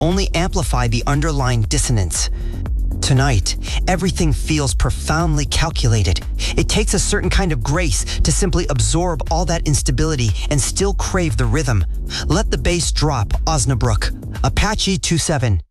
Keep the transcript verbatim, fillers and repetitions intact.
only amplify the underlying dissonance. Tonight, everything feels profoundly calculated. It takes a certain kind of grace to simply absorb all that instability and still crave the rhythm. Let the bass drop, Osnabrück. Apache two seven.